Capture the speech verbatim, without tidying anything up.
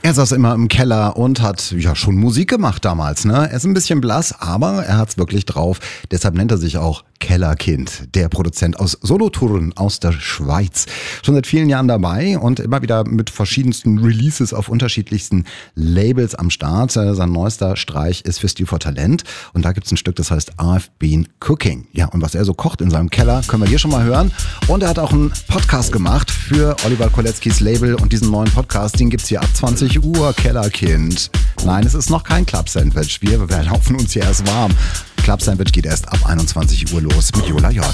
Er saß immer im Keller und hat ja schon Musik gemacht damals. Ne? Er ist ein bisschen blass, aber er hat's wirklich drauf. Deshalb nennt er sich auch Kellerkind, der Produzent aus Solothurn aus der Schweiz. Schon seit vielen Jahren dabei und immer wieder mit verschiedensten Releases auf unterschiedlichsten Labels am Start. Sein neuester Streich ist für Stil for Talent und da gibt's ein Stück, das heißt I've Been Cooking. Ja, und was er so kocht in seinem Keller, können wir hier schon mal hören. Und er hat auch einen Podcast gemacht für Oliver Koletzkis Label und diesen neuen Podcast, den gibt's hier ab zwanzig Uhr, Kellerkind. Nein, es ist noch kein Club-Sandwich. Wir, wir laufen uns hier erst warm. Club Sandwich geht erst ab einundzwanzig Uhr los mit Jola J.